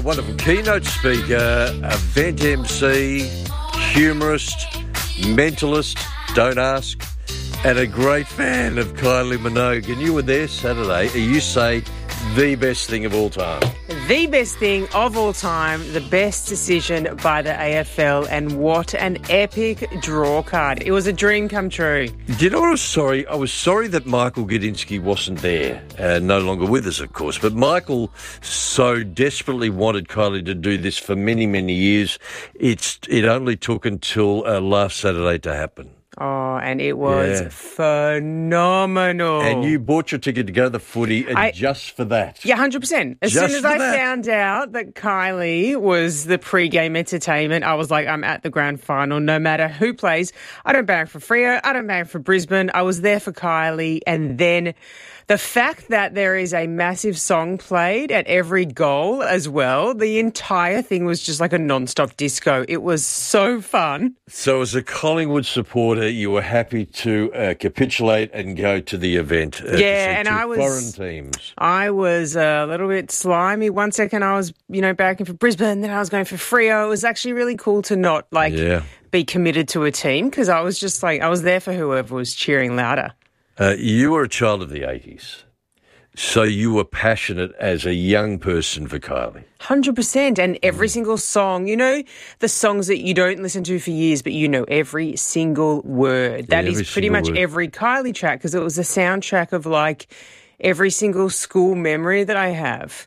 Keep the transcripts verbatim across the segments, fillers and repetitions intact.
Wonderful keynote speaker, event M C, humorist, mentalist, don't ask, and a great fan of Kylie Minogue. And you were there Saturday. You say the best thing of all time. The best thing of all time, the best decision by the A F L, and what an epic draw card. It was a dream come true. Do you know what I was sorry? I was sorry that Michael Gudinski wasn't there, uh, no longer with us, of course. But Michael so desperately wanted Kylie to do this for many, many years. It's It only took until uh, last Saturday to happen. Oh, and it was Yeah. phenomenal. And you bought your ticket to go to the footy and I- just for that. Yeah, one hundred percent. As Just soon as for I that. found out that Kylie was the pre-game entertainment, I was like, I'm at the grand final no matter who plays. I don't bang for Freo. I don't bang for Brisbane. I was there for Kylie. And then the fact that there is a massive song played at every goal as well, the entire thing was just like a non-stop disco. It was so fun. So as a Collingwood supporter, you were happy to uh, capitulate and go to the event. Uh, to Yeah, see and two I was- foreign teams. I was a little bit slimy. One second I was, you know, backing for Brisbane, then I was going for Freo. It was actually really cool to not, like, Yeah. be committed to a team because I was just like, I was there for whoever was cheering louder. Uh, you were a child of the eighties, so you were passionate as a young person for Kylie. one hundred percent. And every Mm. single song, you know, the songs that you don't listen to for years, but you know every single word. That Yeah, is every pretty single much word. every Kylie track because it was a soundtrack of like every single school memory that I have.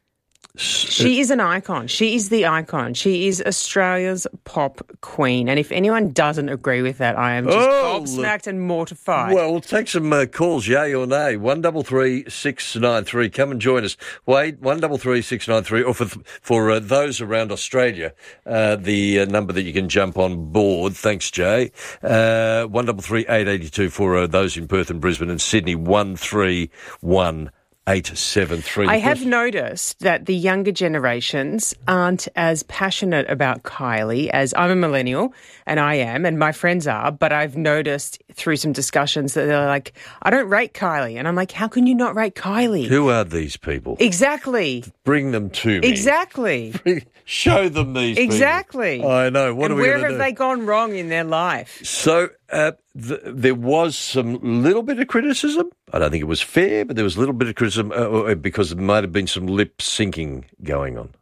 She is an icon. She is the icon. She is Australia's pop queen. And if anyone doesn't agree with that, I am just Oh, gobsmacked and mortified. Well, we'll take some uh, calls, yay or nay. One double three six nine three. Come and join us. Wade, one double three six nine three. Or for for uh, those around Australia, uh, the uh, number that you can jump on board. Thanks, Jay. Uh, one double three eight eighty two for uh, those in Perth and Brisbane and Sydney. One three one. eight seven three. I have noticed that the younger generations aren't as passionate about Kylie as I'm a millennial and I am and my friends are, but I've noticed through some discussions that they're like, I don't rate Kylie. And I'm like, how can you not rate Kylie? Who are these people? Exactly. Bring them to me. Exactly. Show them these Exactly. people. I know. What and are we where going to have do? they gone wrong in their life? So uh, th- there was some little bit of criticism. I don't think it was fair, but there was a little bit of criticism uh, because there might have been some lip syncing going on.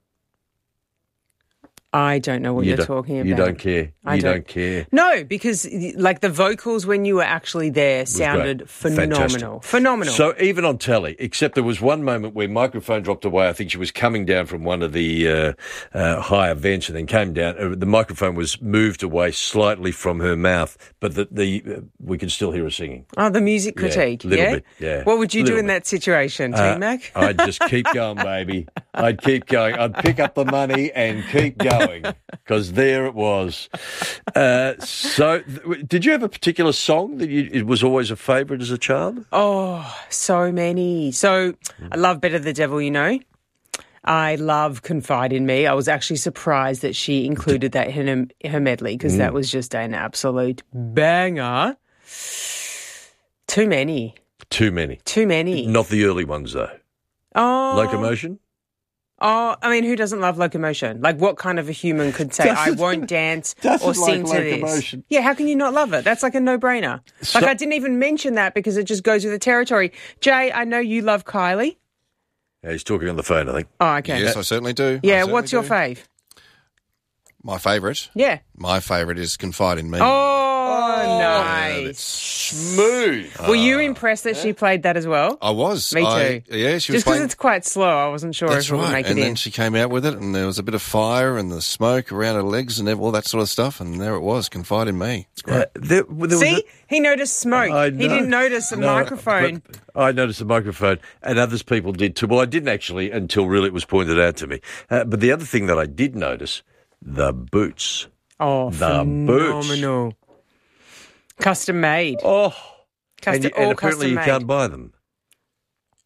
I don't know what You you're don't- talking about. You don't care. I you don't- don't, care. No, because like the vocals when you were actually there sounded great. phenomenal. Fantastic. Phenomenal. So even on telly, except there was one moment where microphone dropped away. I think she was coming down from one of the uh, uh, high events and then came down. Uh, the microphone was moved away slightly from her mouth, but the, the uh, we could still hear her singing. Oh, the music Yeah, critique, little yeah? bit, yeah. What would you do Little in bit. that situation, Uh, T-Mac? I'd just keep going, baby. I'd keep going. I'd pick up the money and keep going because there it was. Uh, so, th- did you have a particular song that you, it was always a favourite as a child? Oh, so many. So I love Better the Devil, you know. I love Confide in Me. I was actually surprised that she included that in her, her medley because that was just an absolute banger. Too many. Too many. Too many. Not the early ones, though. Oh, Locomotion? Oh, I mean, who doesn't love Locomotion? Like, what kind of a human could say, I Doesn't- won't dance doesn't or sing like to this? Locomotion. Yeah, how can you not love it? That's like a no-brainer. So- like, I didn't even mention that because it just goes with the territory. Jay, I know you love Kylie. Yeah, he's talking on the phone, I think. Oh, okay. Yes, I certainly do. I Yeah, certainly what's your do. fave? My favourite? Yeah. My favourite is Confide in Me. Oh, nice. Smooth. Were you impressed that she played that as well? I was. Me too. I, yeah, she was Just because playing. it's quite slow, I wasn't sure That's if it would right. make And it then in. she came out with it, and there was a bit of fire and the smoke around her legs and all that sort of stuff. And there it was, Confide in Me. It's great. Uh, there, there was See? a- He noticed smoke. I He know. didn't notice a No, microphone. but I noticed the microphone, and others people did too. Well, I didn't actually until really it was pointed out to me. Uh, but the other thing that I did notice, the boots. Oh, The boots. phenomenal. Custom made. Oh, Custom, and, you- all and apparently custom you made. can't buy them.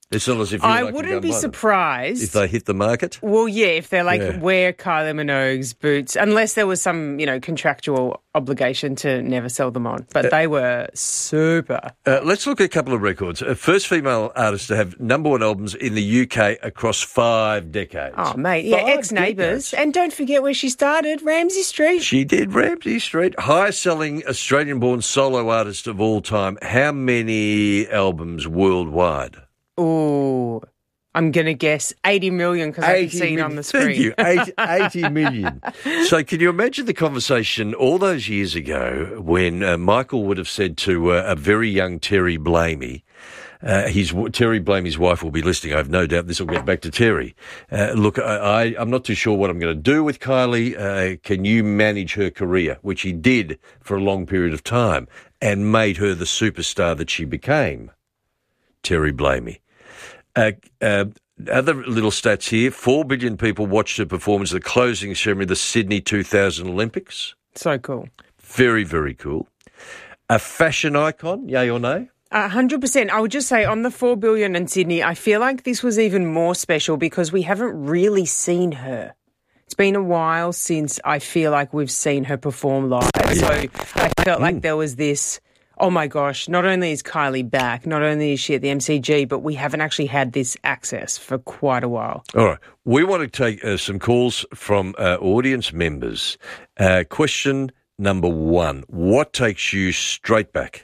It's not as if you I like wouldn't be them surprised if they hit the market. Well, yeah, if they're like, Yeah. wear Kylie Minogue's boots, unless there was some, you know, contractual obligation to never sell them on. But they were super. Uh, let's look at a couple of records. Uh, first female artist to have number one albums in the U K across five decades. Oh, mate. Yeah, Five ex-neighbours. decades. And don't forget where she started, Ramsay Street. She did Ramsay Street. Highest selling Australian-born solo artist of all time. How many albums worldwide? Ooh, I'm going to guess eighty million because I can see it on the screen. Thank you. eighty, eighty million. So can you imagine the conversation all those years ago when uh, Michael would have said to uh, a very young Terry Blamey, uh, his Terry Blamey's wife will be listening. I have no doubt this will get back to Terry. Uh, look, I, I, I'm not too sure what I'm going to do with Kylie. Uh, can you manage her career? Which he did for a long period of time and made her the superstar that she became. Terry Blamey. Uh, uh, other little stats here. Four billion people watched her performance at the closing ceremony of the Sydney two thousand Olympics. So cool. Very, very cool. A fashion icon, yay or nay? A hundred percent. I would just say on the four billion in Sydney, I feel like this was even more special because we haven't really seen her. It's been a while since I feel like we've seen her perform live. So I felt like there was this, oh my gosh, not only is Kylie back, not only is she at the M C G, but we haven't actually had this access for quite a while. All right. We want to take uh, some calls from uh, audience members. Uh, question number one. What takes you straight back?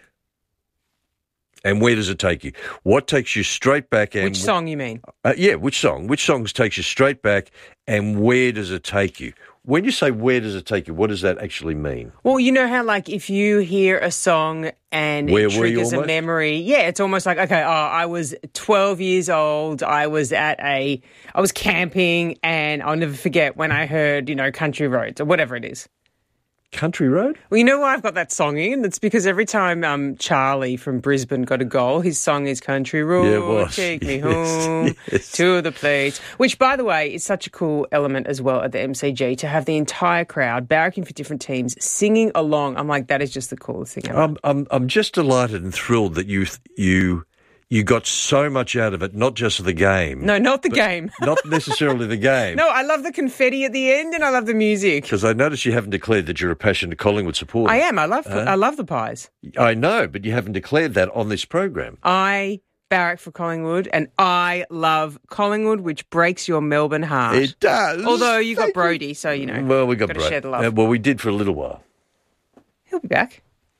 And where does it take you? What takes you straight back? And Which song you mean? Uh, yeah, which song? Which songs takes you straight back and where does it take you? When you say where does it take you, what does that actually mean? Well, you know how, like, if you hear a song and Where it were you triggers a almost? memory, yeah, it's almost like, okay, oh, I was twelve years old, I was at a, I was camping, and I'll never forget when I heard, you know, Country Roads or whatever it is. Country Road? Well, you know why I've got that song in? It's because every time um, Charlie from Brisbane got a goal, his song is Country Road, Yeah, it was. take me Yes, home yes. to the place. Which, by the way, is such a cool element as well at the M C G, to have the entire crowd barracking for different teams, singing along. I'm like, that is just the coolest thing ever. I'm I'm I'm just delighted and thrilled that you you you got so much out of it, not just the game. no, not the game. Not necessarily the game. No, I love the confetti at the end and I love the music. Because I noticed you haven't declared that you're a passionate Collingwood supporter. I am. I love I love the Pies. I know, but you haven't declared that on this program. I barrack for Collingwood and I love Collingwood, which breaks your Melbourne heart. It does. Although you got Thank Brody, so, you know. Well, we got gotta Brody. share the love. Uh, well, we did for a little while. He'll be back.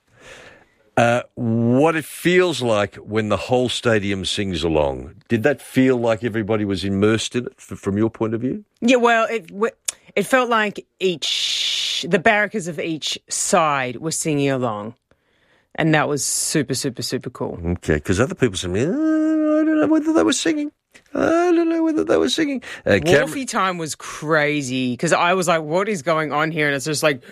Uh, what it feels like when the whole stadium sings along. Did that feel like everybody was immersed in it f- from your point of view? Yeah, well, it it felt like each, the barrackers of each side were singing along. And that was super, super, super cool. Okay, because other people said, oh, I don't know whether they were singing. I don't know whether they were singing. Uh, Cam- Wolfie time was crazy because I was like, what is going on here? And it's just like,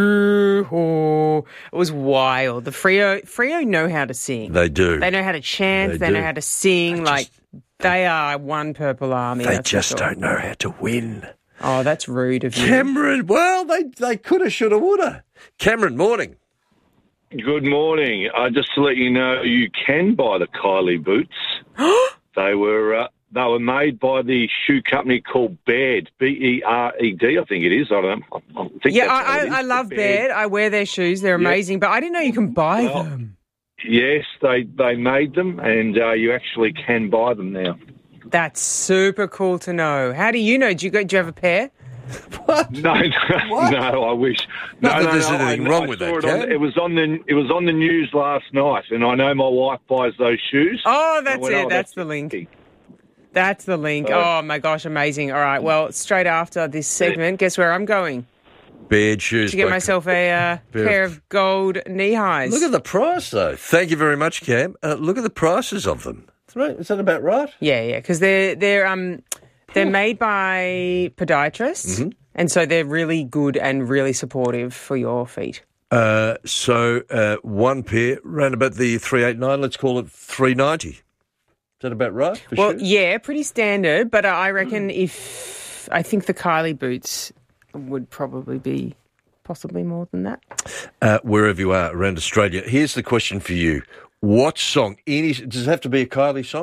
it was wild. The Freo, Freo know how to sing. They do. They know how to chant. They They, do. know how to sing. like, they are one purple army. They that's for just sure. don't know how to win. Oh, that's rude of you. Cameron, well, they, they coulda, shoulda, woulda. Cameron, morning. Good morning. Uh, just to let you know, you can buy the Kylie boots. They were uh, they were made by the shoe company called Baird, B E R E D, I think it is. I don't know. I, I think Yeah, that's how I, it is. I, I love Baird. I wear their shoes. They're amazing. But I didn't know you can buy Well, them. Yes, they they made them, and uh, you actually can buy them now. That's super cool to know. How do you know? Do you go? Do you have a pair? What? No, no, no, I wish. Not no, that no, there's no, anything I, wrong I with saw that, it on- Cam. It was on the it was on the news last night, and I know my wife buys those shoes. Oh, And I that's went, it. "Oh, That's the link. key." That's the link. Uh, Oh, my gosh, amazing. All right, well, straight after this segment, guess where I'm going? Bad shoes. To get by- myself a uh, Fair. pair of gold knee-highs. Look at the price, though. Thank you very much, Cam. Uh, look at the prices of them. Is that- Is that about right? Yeah, yeah, because they're, they're, um, they're made by podiatrists, Mm-hmm. and so they're really good and really supportive for your feet. Uh, so uh, one pair, round about the three eighty-nine, let's call it three ninety. Is that about right? For Well, shoes? yeah, pretty standard, but I reckon if, I think the Kylie boots would probably be possibly more than that. Uh, wherever you are around Australia. Here's the question for you. What song, any, does it have to be a Kylie song?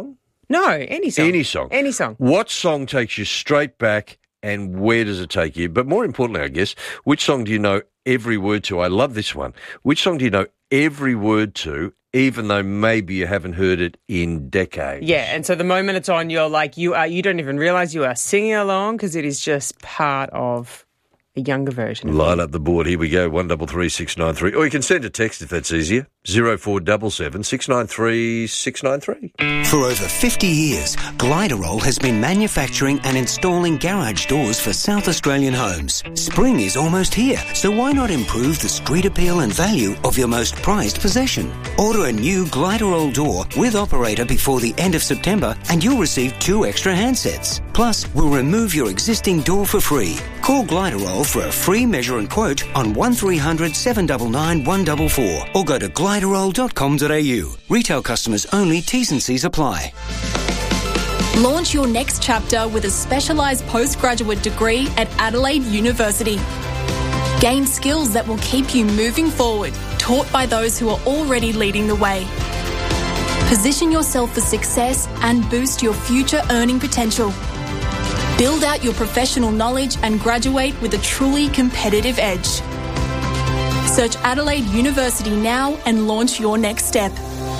No, any song. Any song. Any song. What song takes you straight back and where does it take you? But more importantly, I guess, which song do you know every word to? I love this one. Which song do you know every word to, even though maybe you haven't heard it in decades? Yeah, and so the moment it's on, you're like, you are, you don't even realise you are singing along because it is just part of a younger version. Line up the board. Here we go. One double three six nine three. Or you can send a text if that's easier. Zero four seven seven six nine three six nine three. For over fifty years, Gliderol has been manufacturing and installing garage doors for South Australian homes. Spring is almost here, so why not improve the street appeal and value of your most prized possession? Order a new Gliderol door with operator before the end of September and you'll receive two extra handsets. Plus, we'll remove your existing door for free. Call Gliderol for a free measure and quote on one three hundred seven nine nine one four four or go to gliderol dot com dot a u. Retail customers only. T's and C's apply. Launch your next chapter with a specialised postgraduate degree at Adelaide University. Gain skills that will keep you moving forward, taught by those who are already leading the way. Position yourself for success and boost your future earning potential. Build out your professional knowledge and graduate with a truly competitive edge. Search Adelaide University now and launch your next step.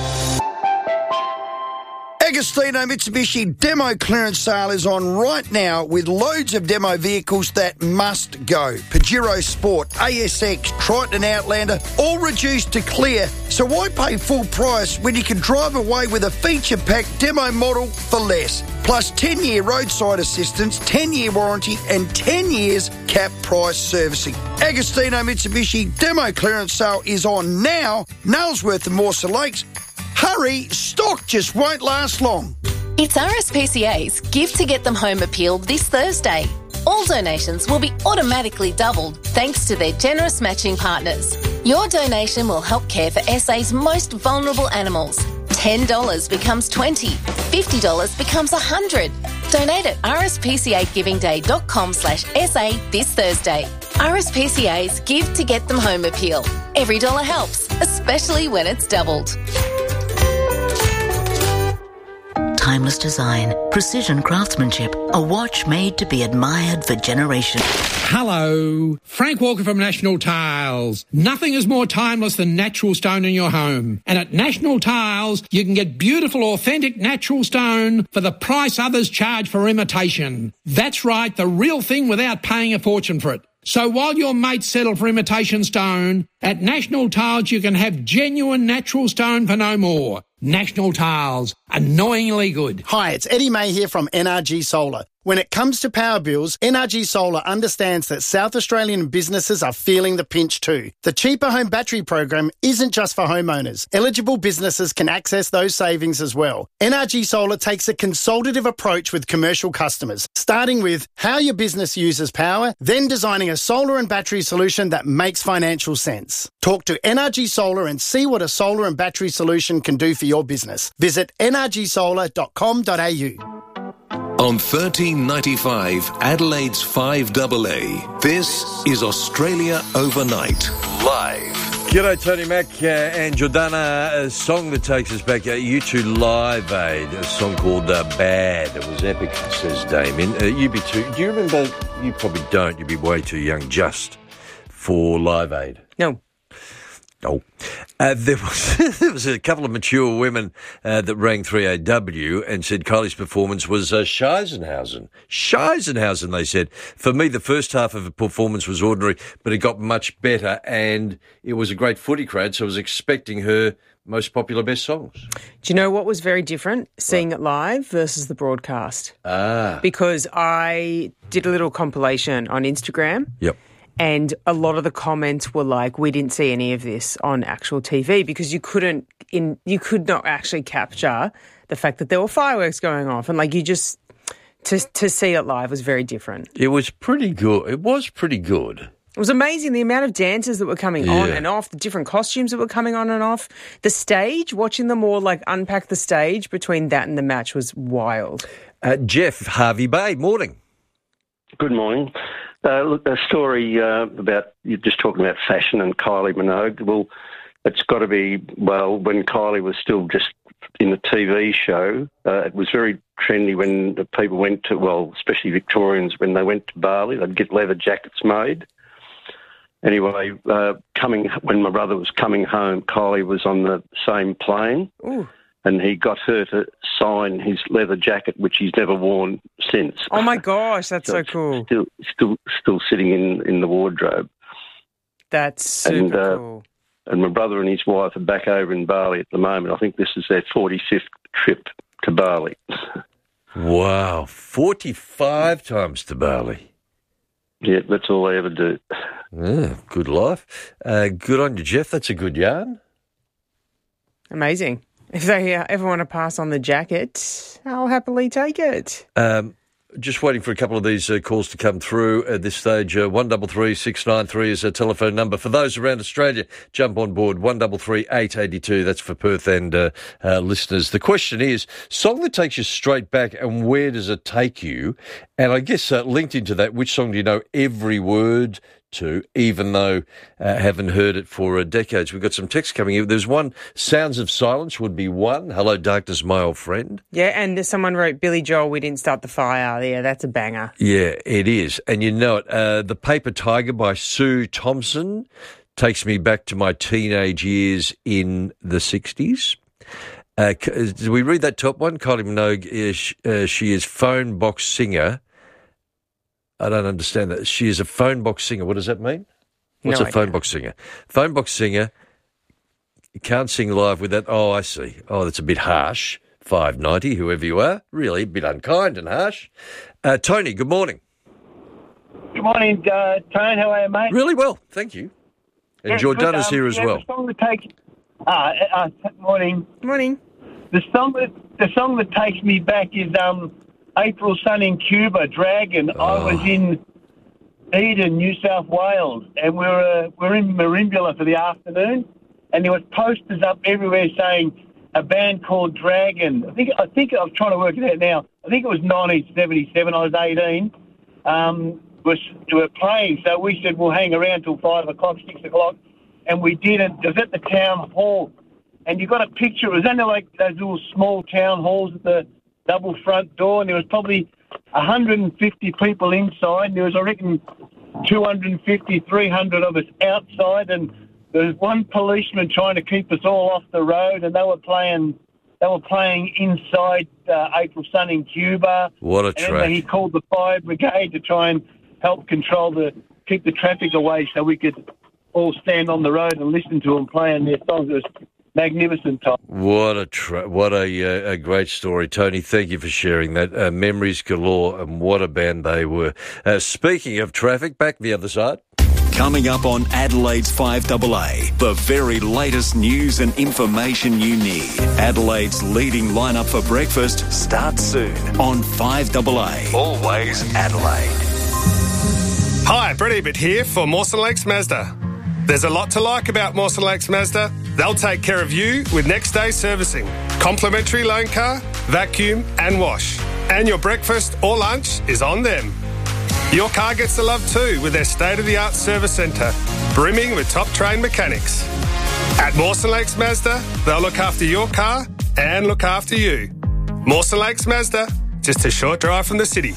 Agostino Mitsubishi demo clearance sale is on right now with loads of demo vehicles that must go. Pajero Sport, A S X, Triton Outlander, all reduced to clear. So why pay full price when you can drive away with a feature-packed demo model for less? Plus ten-year roadside assistance, ten-year warranty and ten years cap price servicing. Agostino Mitsubishi demo clearance sale is on now. Nailsworth and Morsa Lakes. Hurry, stock just won't last long. It's R S P C A's Give to Get Them Home appeal this Thursday. All donations will be automatically doubled thanks to their generous matching partners. Your donation will help care for S A's most vulnerable animals. ten dollars becomes twenty dollars, fifty dollars becomes one hundred dollars. Donate at r s p c a giving day dot com slash s a this Thursday. R S P C A's Give to Get Them Home appeal. Every dollar helps, especially when it's doubled. Timeless design, precision craftsmanship, a watch made to be admired for generations. Hello, Frank Walker from National Tiles. Nothing is more timeless than natural stone in your home. And at National Tiles, you can get beautiful, authentic natural stone for the price others charge for imitation. That's right, the real thing without paying a fortune for it. So while your mates settle for imitation stone, at National Tiles you can have genuine natural stone for no more. National Tiles, annoyingly good. Hi, it's Eddie May here from N R G Solar. When it comes to power bills, N R G Solar understands that South Australian businesses are feeling the pinch too. The Cheaper Home Battery program isn't just for homeowners. Eligible businesses can access those savings as well. N R G Solar takes a consultative approach with commercial customers, starting with how your business uses power, then designing a solar and battery solution that makes financial sense. Talk to N R G Solar and see what a solar and battery solution can do for your business. Visit n r g solar dot com dot a u. On thirteen ninety-five, Adelaide's five A A, this is Australia Overnight, live. G'day, Tony Mac uh, and Jordana. A song that takes us back, uh, U two Live Aid, a song called uh, Bad. It was epic, says Damien. Uh, you be too, do you remember? You probably don't. You'd be way too young just for Live Aid. No. Oh, uh, there was there was a couple of mature women uh, that rang three A W and said Kylie's performance was uh, Scheisenhausen. Scheisenhausen, they said. For me, the first half of the performance was ordinary, but it got much better, and it was a great footy crowd, so I was expecting her most popular best songs. Do you know what was very different, seeing it live versus the broadcast? Ah. Because I did a little compilation on Instagram. Yep. And a lot of the comments were like, we didn't see any of this on actual T V because you couldn't, in you could not actually capture the fact that there were fireworks going off. And like you just, to to see it live was very different. It was pretty good. It was pretty good. It was amazing, the amount of dancers that were coming Yeah. on and off, the different costumes that were coming on and off. The stage, watching them all like unpack the stage between that and the match was wild. Uh, Jeff, Harvey Bay, morning. Good morning. Uh, look, a story uh, about, you're just talking about fashion and Kylie Minogue. Well, it's got to be, well, when Kylie was still just in the T V show. Uh, it was very trendy when the people went to, well, especially Victorians, when they went to Bali, they'd get leather jackets made. Anyway, uh, coming when my brother was coming home, Kylie was on the same plane. Ooh. And he got her to sign his leather jacket, which he's never worn since. Oh my gosh, that's so, so cool. Still, still, still sitting in, in the wardrobe. That's super and, uh, cool. And my brother and his wife are back over in Bali at the moment. I think this is their forty-fifth trip to Bali. Wow, forty-five times to Bali. Yeah, that's all they ever do. Yeah, good life. Uh, good on you, Jeff. That's a good yarn. Amazing. If they uh, ever want to pass on the jacket, I'll happily take it. Um, just waiting for a couple of these uh, calls to come through at this stage. Uh, one double three six nine three is a telephone number. For those around Australia, jump on board, one double three eight eight two. That's for Perth and uh, uh, listeners. The question is, song that takes you straight back, and where does it take you? And I guess uh, linked into that, which song do you know every word to, even though uh, haven't heard it for uh, decades? We've got some text coming in. There's one, Sounds of Silence would be one. Hello, Darkness, my old friend. Yeah, and someone wrote Billy Joel, We Didn't Start the Fire. Yeah, that's a banger. Yeah, it is. And you know it. Uh, the Paper Tiger by Sue Thompson takes me back to my teenage years in the sixties. Uh, did we read that top one? Kylie Minogue, is, uh, she is phone box singer. I don't understand that. She is a phone box singer. What does that mean? What's No a phone idea. box singer? Phone box singer can't sing live with that. Oh, I see. Oh, that's a bit harsh. five ninety, whoever you are. Really, a bit unkind and harsh. Uh, Tony, good morning. Good morning, uh, Tone. How are you, mate? Really well, thank you. And Yeah, Jordan good, is um, here as yeah, well. The song that takes, uh, uh, morning. Morning. The song that the song that takes me back is um, April Sun in Cuba, Dragon. Oh. I was in Eden, New South Wales, and we were uh, we we're in Merimbula for the afternoon, and there was posters up everywhere saying a band called Dragon. I think I think I'm trying to work it out now. I think it was nineteen seventy-seven. I was eighteen. Um, was we were playing, so we said we'll hang around till five o'clock, six o'clock, and we did it. It was at the town hall, and you got a picture. It was only like those little small town halls at the double front door, and there was probably one hundred fifty people inside, and there was, I reckon, two hundred fifty, three hundred of us outside, and there was one policeman trying to keep us all off the road, and they were playing they were playing inside uh, April Sun in Cuba. What a and track. then he called the fire brigade to try and help control the, keep the traffic away so we could all stand on the road and listen to them playing their songs. It was magnificent, Tom. What a tra- what a, uh, a great story, Tony. Thank you for sharing that. Uh, memories galore, and what a band they were. Uh, speaking of traffic, back the other side. Coming up on Adelaide's five A A, the very latest news and information you need. Adelaide's leading lineup for breakfast starts soon on five A A. Always Adelaide. Hi, Brett Ebert here for Mawson Lakes Mazda. There's a lot to like about Mawson Lakes Mazda. They'll take care of you with next day servicing, complimentary loan car, vacuum and wash. And your breakfast or lunch is on them. Your car gets the love too with their state-of-the-art service centre, brimming with top-trained mechanics. At Mawson Lakes Mazda, they'll look after your car and look after you. Mawson Lakes Mazda, just a short drive from the city.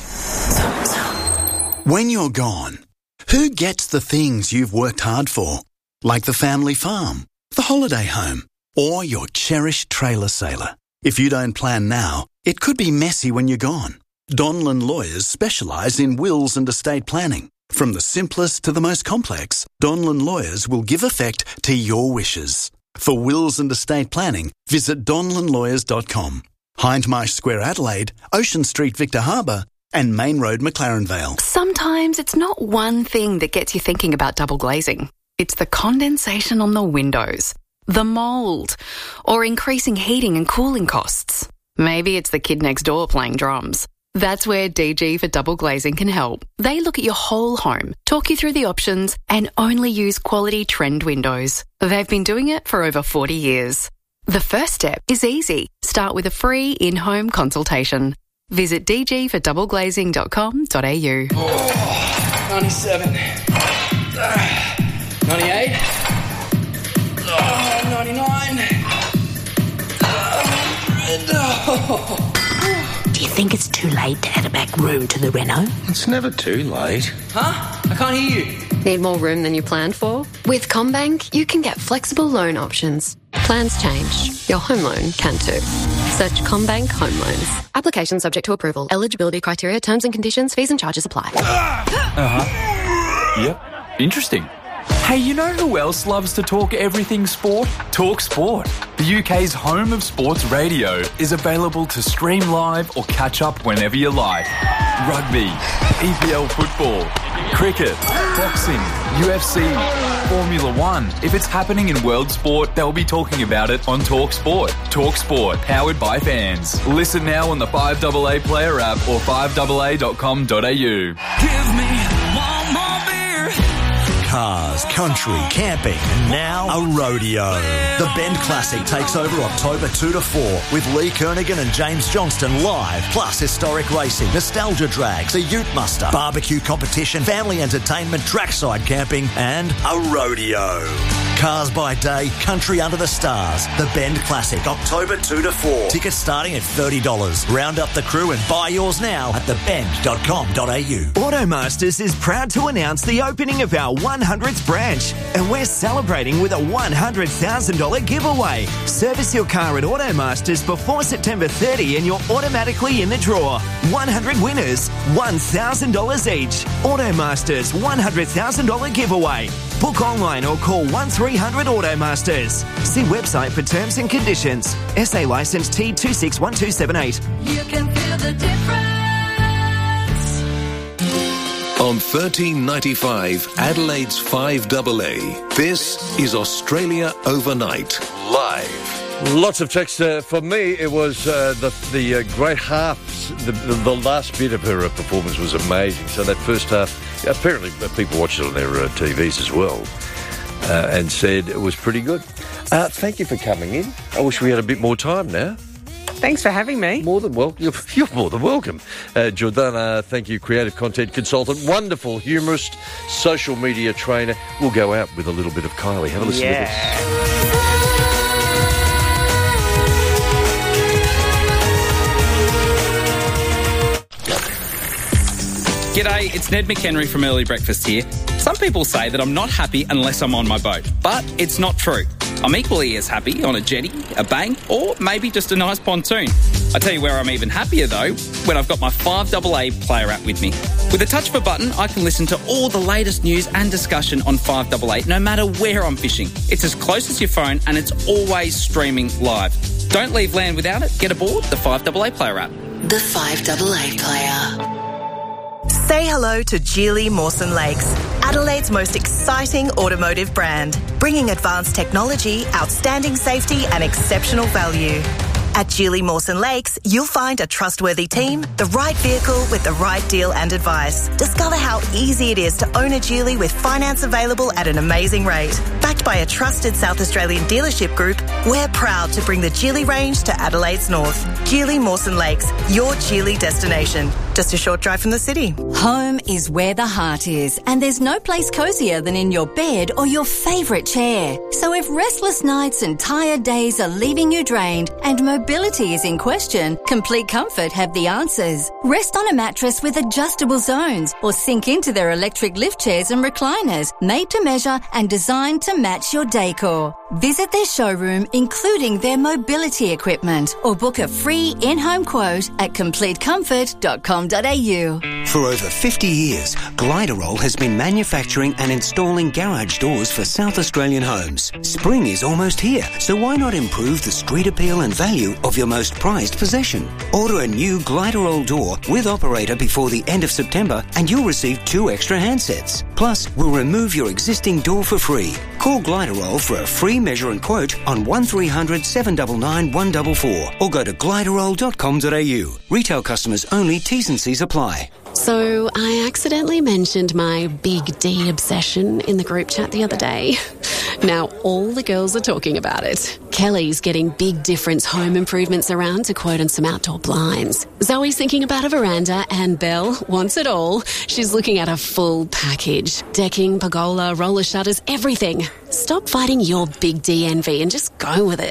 When you're gone, who gets the things you've worked hard for? Like the family farm, the holiday home, or your cherished trailer sailor. If you don't plan now, it could be messy when you're gone. Donlan Lawyers specialise in wills and estate planning. From the simplest to the most complex, Donlan Lawyers will give effect to your wishes. For wills and estate planning, visit donlan lawyers dot com. Hindmarsh Square, Adelaide, Ocean Street, Victor Harbour, and Main Road, McLaren Vale. Sometimes it's not one thing that gets you thinking about double glazing. It's the condensation on the windows, the mould, or increasing heating and cooling costs. Maybe it's the kid next door playing drums. That's where D G for Double Glazing can help. They look at your whole home, talk you through the options, and only use quality trend windows. They've been doing it for over forty years. The first step is easy. Start with a free in-home consultation. Visit d g for double glazing dot com dot a u. Oh, ninety-seven. Uh, ninety-eight. Oh, ninety-nine. Uh, Do you think it's too late to add a back room to the reno? It's never too late. Huh? I can't hear you. Need more room than you planned for? With CommBank, you can get flexible loan options. Plans change. Your home loan can too. Search CommBank Home Loans. Application subject to approval. Eligibility criteria, terms and conditions, fees and charges apply. Uh-huh. Yep. Interesting. Hey, you know who else loves to talk everything sport? Talk Sport. The U K's home of sports radio is available to stream live or catch up whenever you like. Rugby, E P L football, cricket, boxing, U F C, Formula One. If it's happening in world sport, they'll be talking about it on Talk Sport. Talk Sport, powered by fans. Listen now on the five A A Player app or five A A dot com dot a u. Give me one more beer. Cars, country, camping, and now a rodeo. The Bend Classic takes over October two to four with Lee Kernaghan and James Johnston live, plus historic racing, nostalgia drags, a ute muster, barbecue competition, family entertainment, trackside camping, and a rodeo. Cars by day, country under the stars. The Bend Classic, October two to four. Tickets starting at thirty dollars. Round up the crew and buy yours now at the bend dot com dot a u. Automasters is proud to announce the opening of our one hundredth branch, and we're celebrating with a one hundred thousand dollars giveaway. Service your car at Automasters before September thirtieth and you're automatically in the draw. one hundred winners, one thousand dollars each. Automasters one hundred thousand dollars giveaway. Book online or call one three hundred Automasters. See website for terms and conditions. S A licence T two six one two seven eight. You can feel the difference. On thirteen ninety-five, Adelaide's five A A. This is Australia Overnight, live. Lots of text. Uh, for me, it was uh, the the uh, great halves. The, the, the last bit of her uh, performance was amazing. So that first half, apparently uh, people watched it on their uh, T Vs as well, uh, and said it was pretty good. Uh, thank you for coming in. I wish we had a bit more time now. Thanks for having me. More than welcome. You're, you're more than welcome. Uh, Jordana, thank you, creative content consultant, wonderful humorist, social media trainer. We'll go out with a little bit of Kylie. Have a listen yeah. to this. G'day, it's Ned McHenry from Early Breakfast here. Some people say that I'm not happy unless I'm on my boat, but it's not true. I'm equally as happy on a jetty, a bank, or maybe just a nice pontoon. I tell you where I'm even happier though, when I've got my five A A Player app with me. With a touch of a button, I can listen to all the latest news and discussion on five A A, no matter where I'm fishing. It's as close as your phone and it's always streaming live. Don't leave land without it. Get aboard the five A A Player app. The five A A Player. Say hello to Geely Mawson Lakes, Adelaide's most exciting automotive brand, bringing advanced technology, outstanding safety and exceptional value. At Geely Mawson Lakes, you'll find a trustworthy team, the right vehicle with the right deal and advice. Discover how easy it is to own a Geely with finance available at an amazing rate. Backed by a trusted South Australian dealership group, we're proud to bring the Geely range to Adelaide's north. Geely Mawson Lakes, your Geely destination. Just a short drive from the city. Home is where the heart is, and there's no place cosier than in your bed or your favourite chair. So if restless nights and tired days are leaving you drained and mobility is in question, Complete Comfort have the answers. Rest on a mattress with adjustable zones or sink into their electric lift chairs and recliners, made to measure and designed to match your decor. Visit their showroom, including their mobility equipment, or book a free in-home quote at complete comfort dot com dot a u. For over fifty years, Gliderol has been manufacturing and installing garage doors for South Australian homes. Spring is almost here, so why not improve the street appeal and value of your most prized possession? Order a new Gliderol door with operator before the end of September and you'll receive two extra handsets. Plus, we'll remove your existing door for free. Call Gliderol for a free measure and quote on one three hundred seven nine nine one four four or go to gliderol dot com dot a u. Retail customers only, T's and C's apply. So I accidentally mentioned my Big D obsession in the group chat the other day. Now all the girls are talking about it. Kelly's getting Big Difference home improvements around to quote on some outdoor blinds. Zoe's thinking about a veranda and Belle wants it all. She's looking at a full package. Decking, pergola, roller shutters, everything. Stop fighting your Big D envy and just go with it.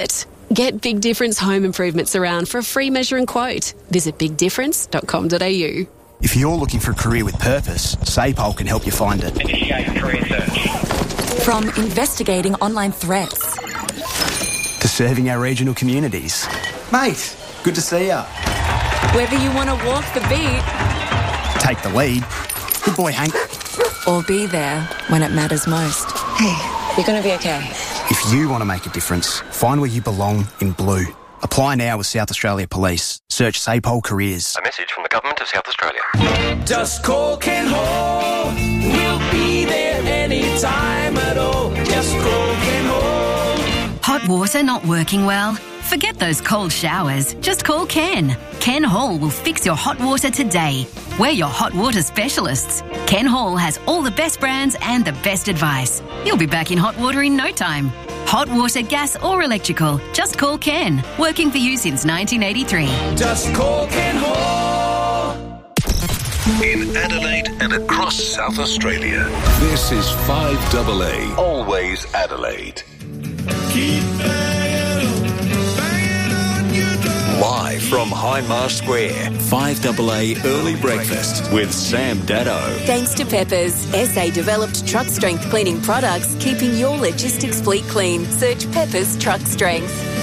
Get Big Difference Home Improvements around for a free measure and quote. Visit big difference dot com dot a u. If you're looking for a career with purpose, SAPOL can help you find it. Initiate career search. From investigating online threats to serving our regional communities. Mate, good to see ya. Whether you want to walk the beat, take the lead. Good boy, Hank. Or be there when it matters most. Hey, you're going to be okay. If you want to make a difference, find where you belong in blue. Apply now with South Australia Police. Search SAPOL Careers. A message from the Government of South Australia. Just call Ken Hall. We'll be there anytime at all. Just call Ken Hall. Hot water not working well? Forget those cold showers. Just call Ken. Ken Hall will fix your hot water today. We're your hot water specialists. Ken Hall has all the best brands and the best advice. You'll be back in hot water in no time. Hot water, gas or electrical. Just call Ken. Working for you since nineteen eighty-three. Just call Ken Hall. In Adelaide and across South Australia, this is five A A. Always Adelaide. Keep banging on, banging on your door. Live from Hindmarsh Square, five A A Early Breakfast with Sam Dado. Thanks to Peppers, S A-developed truck strength cleaning products, keeping your logistics fleet clean. Search Peppers Truck Strength.